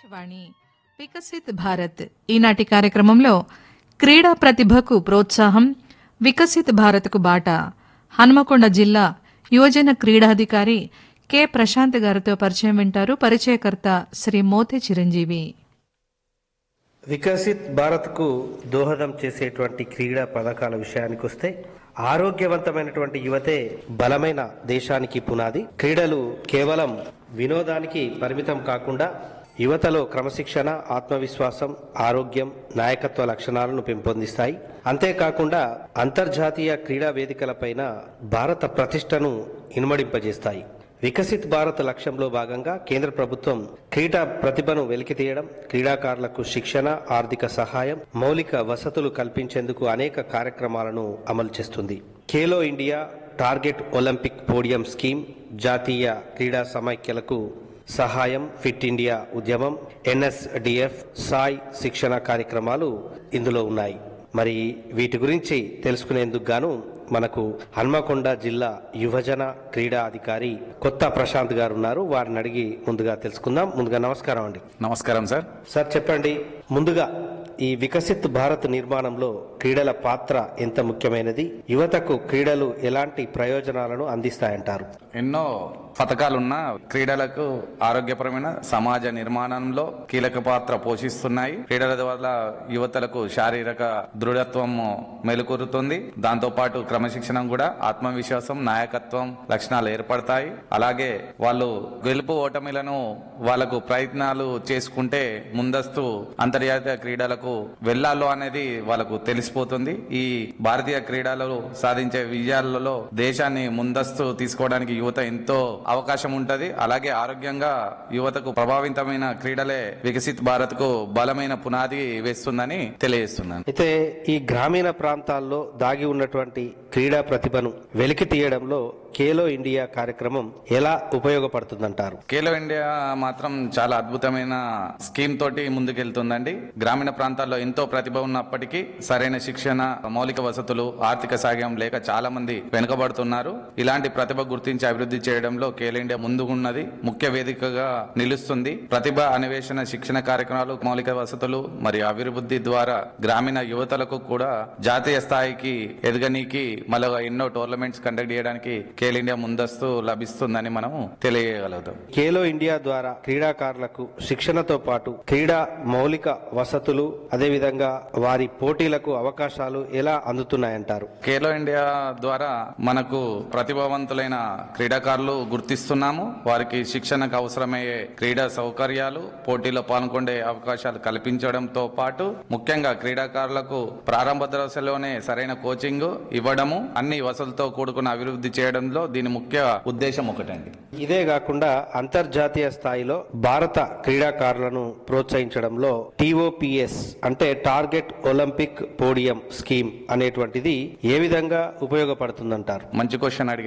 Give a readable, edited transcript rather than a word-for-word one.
ఆకాశవాణి వికసిత్ భారత్ ఈనాటి కార్యక్రమంలో క్రీడా ప్రతిభకు ప్రోత్సాహం వికసిత్ భారత్కు బాట హన్మకొండ జిల్లా యువజన క్రీడాధికారి కె ప్రశాంత్ గారితో పరిచయం వింటారు. పరిచయకర్త శ్రీ మోతే చిరంజీవి. వికసిత్ భారత్కు దోహదం చేసేటువంటి క్రీడా పథకాల విషయానికి వస్తే ఆరోగ్యవంతమైనటువంటి యువతే బలమైన దేశానికి పునాది. క్రీడలు కేవలం వినోదానికి పరిమితం కాకుండా యువతలో క్రమశిక్షణ, ఆత్మవిశ్వాసం, ఆరోగ్యం, నాయకత్వ లక్షణాలను పెంపొందిస్తాయి. అంతేకాకుండా అంతర్జాతీయ క్రీడా వేదికలపైన భారత ప్రతిష్టను ఇనుమడింపజేస్తాయి. వికసిత్ భారత్ లక్ష్యంలో భాగంగా కేంద్ర ప్రభుత్వం క్రీడా ప్రతిభను వెలికితీయడం, క్రీడాకారులకు శిక్షణ, ఆర్థిక సహాయం, మౌలిక వసతులు కల్పించేందుకు అనేక కార్యక్రమాలను అమలు చేస్తుంది. Khelo India, target Olympic podium scheme, జాతీయ క్రీడా సమైక్యలకు సహాయం, ఫిట్ ఇండియా ఉద్యమం, ఎన్ఎస్డిఎఫ్, సాయ్ శిక్షణ కార్యక్రమాలు ఇందులో ఉన్నాయి. మరి వీటి గురించి తెలుసుకునేందుకు గాను మనకు హన్మకొండ జిల్లా యువజన క్రీడా అధికారి కొత్త ప్రశాంత్ గారు ఉన్నారు. వారిని అడిగి ముందుగా తెలుసుకుందాం. ముందుగా నమస్కారం అండి. నమస్కారం సార్. సార్ చెప్పండి, ముందుగా ఈ వికసిత్ భారత్ నిర్మాణంలో క్రీడల పాత్ర ఎంత ముఖ్యమైనది? యువతకు క్రీడలు ఎలాంటి ప్రయోజనాలను అందిస్తాయంటారు? ఎన్నో పథకాలున్న క్రీడలకు ఆరోగ్యపరమైన సమాజ నిర్మాణంలో కీలక పాత్ర పోషిస్తున్నాయి. క్రీడల వల్ల యువతలకు శారీరక దృఢత్వం మెలుకూరుతుంది. దాంతో పాటు క్రమశిక్షణ కూడా, ఆత్మవిశ్వాసం, నాయకత్వం లక్షణాలు ఏర్పడతాయి. అలాగే వాళ్ళు గెలుపు ఓటమిలను వాళ్ళకు ప్రయత్నాలు చేసుకుంటే ముందస్తు అంతర్జాతీయ క్రీడలకు వెళ్లాలో అనేది వాళ్ళకు తెలిసిపోతుంది. ఈ భారతీయ క్రీడలలో సాధించే విజయాలలో దేశాన్ని ముందస్తు తీసుకోవడానికి యువత ఎంతో అవకాశం ఉంటది. అలాగే ఆరోగ్యంగా యువతకు ప్రభావితమైన క్రీడలే వికసిత్ భారత్ కు బలమైన పునాది వేస్తుందని తెలియజేస్తున్నాను. అయితే ఈ గ్రామీణ ప్రాంతాల్లో దాగి ఉన్నటువంటి క్రీడా ప్రతిభను వెలికి తీయడంలో ఖేలో ఇండియా కార్యక్రమం ఎలా ఉపయోగపడుతుందంటారు? ఖేలో ఇండియా మాత్రం చాలా అద్భుతమైన స్కీమ్ తోటి ముందుకెళ్తుందండి. గ్రామీణ ప్రాంతాల్లో ఎంతో ప్రతిభ ఉన్నప్పటికీ సరైన శిక్షణ, మౌలిక వసతులు, ఆర్థిక సాయం లేక చాలా మంది వెనుకబడుతున్నారు. ఇలాంటి ప్రతిభ గుర్తించి అభివృద్ధి చేయడంలో ఖేలో ఇండియా ముందుకున్నది, ముఖ్య వేదికగా నిలుస్తుంది. ప్రతిభ అన్వేషణ, శిక్షణ కార్యక్రమాలు, మౌలిక వసతులు మరియు అభివృద్ధి ద్వారా గ్రామీణ యువతలకు కూడా జాతీయ స్థాయికి ఎదగనీకి మళ్ళీ ఎన్నో టోర్నమెంట్స్ కండక్ట్ చేయడానికి ఖేలో ఇండియా ముందస్తు లభిస్తుందని మనం తెలియగలుగుతాం. ఖేలో ఇండియా ద్వారా క్రీడాకారులకు శిక్షణతో పాటు క్రీడా మౌలిక వసతులు, అదేవిధంగా వారి పోటీలకు అవకాశాలు ఎలా అందుతున్నాయంటారు? ఖేలో ఇండియా ద్వారా మనకు ప్రతిభావంతులైన క్రీడాకారులు గుర్తిస్తున్నాము. వారికి శిక్షణకు అవసరమయ్యే క్రీడా సౌకర్యాలు, పోటీలో పాల్గొనే అవకాశాలు కల్పించడంతో పాటు ముఖ్యంగా క్రీడాకారులకు ప్రారంభ దశలోనే సరైన కోచింగ్ ఇవ్వడము, అన్ని వసతులతో కూడుకున్న అభివృద్ధి చేయడంలో దీని ముఖ్య ఉద్దేశం ఒకటండి. ఇదే కాకుండా అంతర్జాతీయ స్థాయిలో భారత క్రీడాకారులను ప్రోత్సహించడంలో TOPS అంటే టార్గెట్ ఒలింపిక్ పోడియం స్కీమ్ అనేటువంటిది ఏ విధంగా ఉపయోగపడుతుందంటారు? మంచి క్వశ్చన్ అడిగారు.